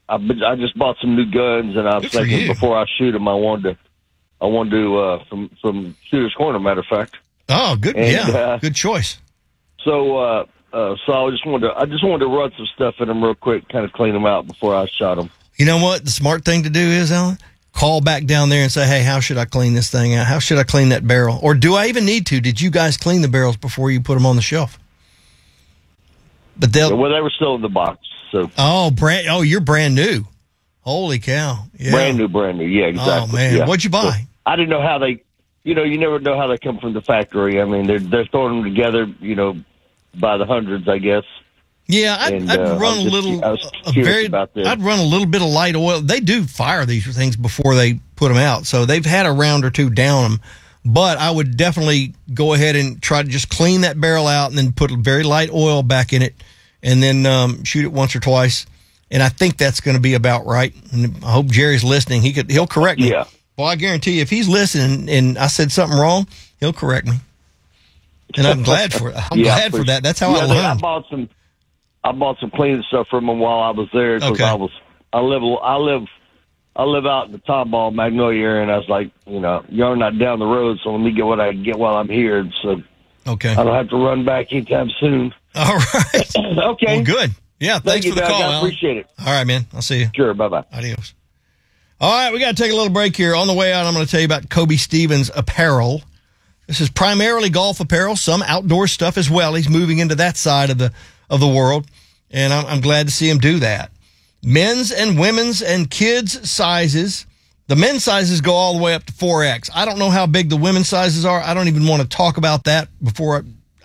I just bought some new guns, and I was thinking before I shoot them, I wanted to from Shooter's Corner, matter of fact. Oh, good. And, good choice. So I just wanted to run some stuff in them real quick, kind of clean them out before I shot them. You know what the smart thing to do is, Alan? Call back down there and say, hey, how should I clean this thing out? How should I clean that barrel? Or do I even need to? Did you guys clean the barrels before you put them on the shelf? But they were still in the box. So you're brand new. Holy cow. Yeah. Brand new. Yeah, exactly. Oh, man. Yeah. What'd you buy? So I didn't know how they, you never know how they come from the factory. I mean, they're throwing them together, by the hundreds, I guess. Yeah, I'd run I'd run a little bit of light oil. They do fire these things before they put them out, so they've had a round or two down them. But I would definitely go ahead and try to just clean that barrel out and then put very light oil back in it and then shoot it once or twice. And I think that's going to be about right. And I hope Jerry's listening. He'll correct me. Yeah. Well, I guarantee you, if he's listening and I said something wrong, he'll correct me. And I'm glad for it. I'm glad for that. That's how I learned. I bought some cleaning stuff from them while I was there because I live out in the Tomball, Magnolia area, and I was like, you're not down the road, so let me get what I can get while I'm here. So I don't have to run back anytime soon. All right. Okay. Well, good. Yeah, thanks for the call, I appreciate it. All right, man. I'll see you. Sure, bye-bye. Adios. All right, we got to take a little break here. On the way out, I'm going to tell you about Kobe Stevens Apparel. This is primarily golf apparel, some outdoor stuff as well. He's moving into that side of the world, and I'm glad to see him do that. Men's and women's and kids' sizes. The men's sizes go all the way up to 4X. I don't know how big the women's sizes are. I don't even want to talk about that before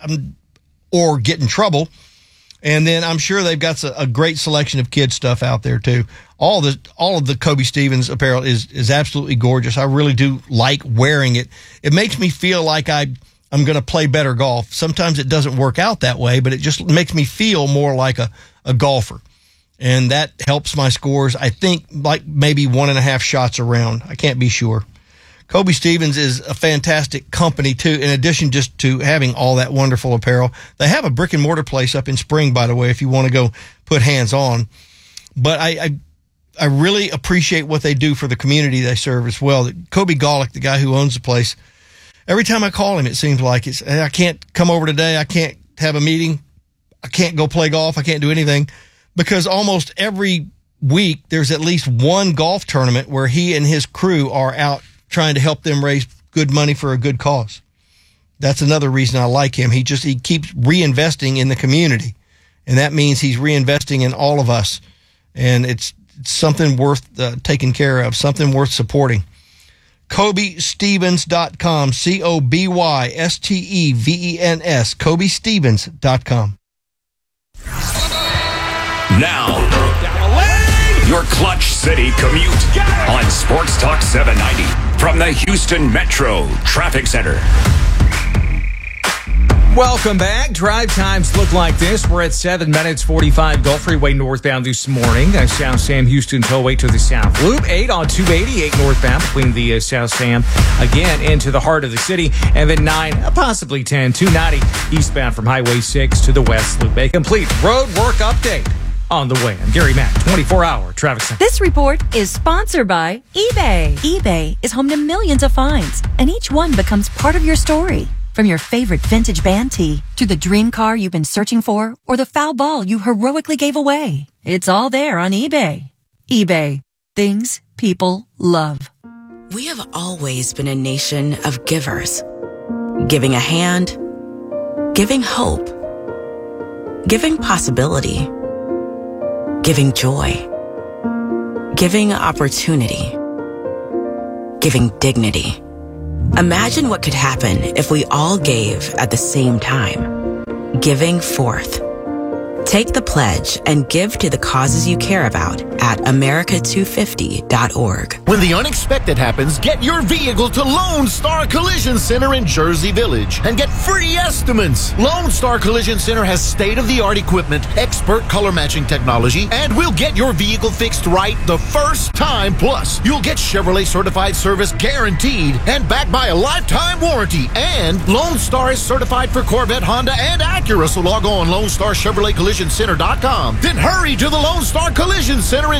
or get in trouble. And then I'm sure they've got a great selection of kids stuff out there too. All of the Kobe Stevens apparel is absolutely gorgeous. I really do like wearing it. It makes me feel like I'm going to play better golf. Sometimes it doesn't work out that way, but it just makes me feel more like a golfer. And that helps my scores, I think, like maybe 1.5 shots around. I can't be sure. Kobe Stevens is a fantastic company, too, in addition just to having all that wonderful apparel. They have a brick-and-mortar place up in Spring, by the way, if you want to go put hands on. But I really appreciate what they do for the community they serve as well. Kobe Golick, the guy who owns the place, every time I call him, it seems like I can't come over today. I can't have a meeting. I can't go play golf. I can't do anything. Because almost every week there's at least one golf tournament where he and his crew are out trying to help them raise good money for a good cause. That's another reason I like him. He keeps reinvesting in the community, and that means he's reinvesting in all of us. And it's something worth taking care of, something worth supporting. KobeStevens.com, KobyStevens, KobeStevens.com. Now, your Clutch City commute on Sports Talk 790 from the Houston Metro Traffic Center. Welcome back. Drive times look like this. We're at 7 minutes 45 Gulf Freeway northbound this morning. South Sam Houston tollway to the South Loop. 8 on 288 northbound between the South Sam again into the heart of the city. And then 9, possibly 10, 290 eastbound from Highway 6 to the West Loop. A complete road work update on the way. I'm Gary Mack, 24-hour traffic center. This report is sponsored by eBay. eBay is home to millions of finds, and each one becomes part of your story. From your favorite vintage band tee to the dream car you've been searching for or the foul ball you heroically gave away. It's all there on eBay. eBay. Things people love. We have always been a nation of givers. Giving a hand, giving hope, giving possibility, giving joy, giving opportunity, giving dignity. Imagine what could happen if we all gave at the same time. Giving forth. Take the pledge and give to the causes you care about at America250.org. When the unexpected happens, get your vehicle to Lone Star Collision Center in Jersey Village and get free estimates. Lone Star Collision Center has state-of-the-art equipment, expert color matching technology, and we'll get your vehicle fixed right the first time. Plus, you'll get Chevrolet certified service guaranteed and backed by a lifetime warranty. And Lone Star is certified for Corvette, Honda, and Acura. So log on LoneStarChevroletCollisionCenter.com. Then hurry to the Lone Star Collision Center